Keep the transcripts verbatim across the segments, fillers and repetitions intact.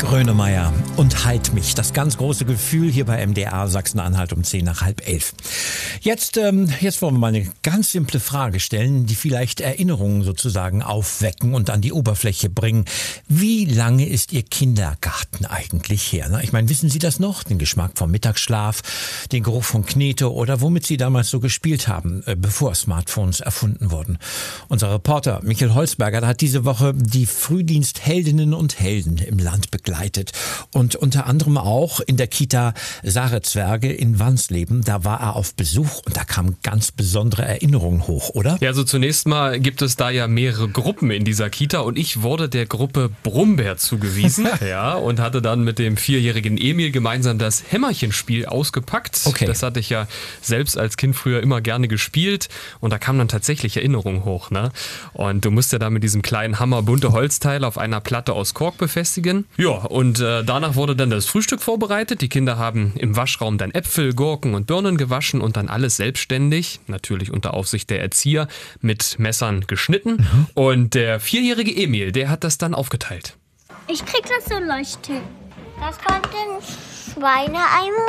Grönemeyer und Halt mich. Das ganz große Gefühl hier bei M D R Sachsen-Anhalt um zehn nach halb elf. Jetzt, ähm, jetzt wollen wir mal eine ganz simple Frage stellen, die vielleicht Erinnerungen sozusagen aufwecken und an die Oberfläche bringen. Wie lange ist Ihr Kindergarten eigentlich her? Ne? Ich meine, wissen Sie das noch? Den Geschmack vom Mittagsschlaf, den Geruch von Knete oder womit Sie damals so gespielt haben, äh, bevor Smartphones erfunden wurden. Unser Reporter Michael Holzberger der hat diese Woche die Frühdienstheldinnen und Helden im Land begleitet. Und unter anderem auch in der Kita Sarezwerge in Wansleben. Da war er auf Besuch und da kamen ganz besondere Erinnerungen hoch, oder? Ja, also zunächst mal gibt es da ja mehrere Gruppen in dieser Kita und ich wurde der Gruppe Brummbär zugewiesen. ja, und hatte dann mit dem vierjährigen Emil gemeinsam das Hämmerchenspiel ausgepackt. Okay. Das hatte ich ja selbst als Kind früher immer gerne gespielt und da kamen dann tatsächlich Erinnerungen hoch. Ne? Und du musst ja da mit diesem kleinen Hammer bunte Holzteile auf einer Platte aus Kork befestigen. Ja, und äh, danach wurde dann das Frühstück vorbereitet. Die Kinder haben im Waschraum dann Äpfel, Gurken und Birnen gewaschen und dann alles selbstständig, natürlich unter Aufsicht der Erzieher, mit Messern geschnitten. Mhm. Und der vierjährige Emil, der hat das dann aufgeteilt. Ich krieg das so leicht hin. Das kommt in Schweineeimer.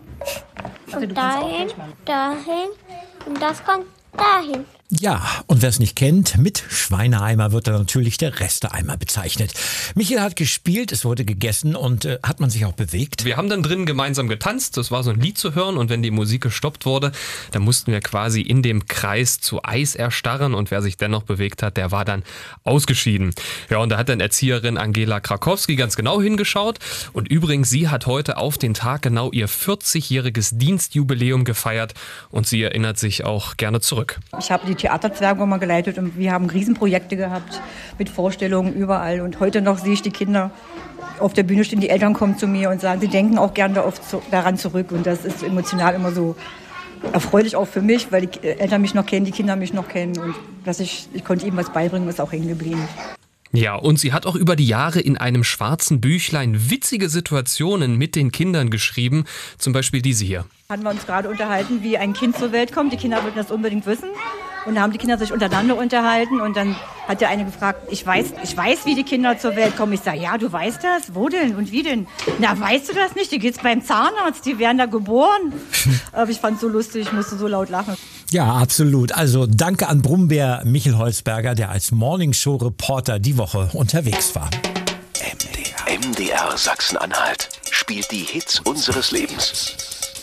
Und dahin, dahin. Und das kommt dahin. Ja, und wer es nicht kennt, mit Schweineeimer wird dann natürlich der Resteeimer bezeichnet. Michael hat gespielt, es wurde gegessen und äh, hat man sich auch bewegt? Wir haben dann drinnen gemeinsam getanzt, das war so ein Lied zu hören und wenn die Musik gestoppt wurde, dann mussten wir quasi in dem Kreis zu Eis erstarren und wer sich dennoch bewegt hat, der war dann ausgeschieden. Ja, und da hat dann Erzieherin Angela Krakowski ganz genau hingeschaut und übrigens, sie hat heute auf den Tag genau ihr vierzigjähriges Dienstjubiläum gefeiert und sie erinnert sich auch gerne zurück. Ich habe die Theaterzwerge immer geleitet und wir haben Riesenprojekte gehabt mit Vorstellungen überall. Und heute noch sehe ich die Kinder auf der Bühne stehen, die Eltern kommen zu mir und sagen, sie denken auch gerne da oft zu, daran zurück. Und das ist emotional immer so erfreulich auch für mich, weil die Eltern mich noch kennen, die Kinder mich noch kennen. Und dass ich, ich konnte ihnen was beibringen, ist auch hängen geblieben. Ja, und sie hat auch über die Jahre in einem schwarzen Büchlein witzige Situationen mit den Kindern geschrieben. Zum Beispiel diese hier. Hatten wir uns gerade unterhalten, wie ein Kind zur Welt kommt. Die Kinder wollten das unbedingt wissen. Und da haben die Kinder sich untereinander unterhalten. Und dann hat der eine gefragt, ich weiß, ich weiß, wie die Kinder zur Welt kommen. Ich sage, ja, du weißt das? Wo denn und wie denn? Na, weißt du das nicht? Die geht's beim Zahnarzt, die werden da geboren. Aber ich fand es so lustig, ich musste so laut lachen. Ja, absolut. Also danke an Brummbär Michael Holzberger, der als Morningshow-Reporter die Woche unterwegs war. M D R, M D R Sachsen-Anhalt spielt die Hits unseres Lebens.